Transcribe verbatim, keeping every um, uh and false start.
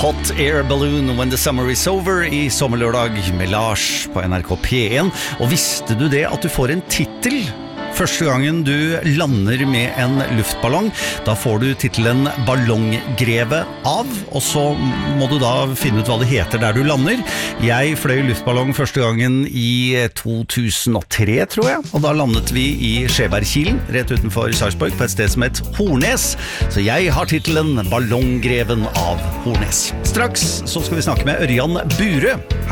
Hot Air Balloon When the Summer is Over I sommerlørdag med Lars på N R K P en. Og visste du det at du får en titel første gangen du lander med en luftballong? Da får du titelen Ballonggreve av, og så må du da finne ut hva det heter der du lander. Jeg fløy luftballong første gangen I to tusen og tre, tror jeg, og da landet vi I Skjebergkilen, rett utenfor Sarpsborg, på et sted som het Hornes. Så jeg har titelen Ballonggreven av Hornes. Straks så skal vi snakke med Ørjan Burøe.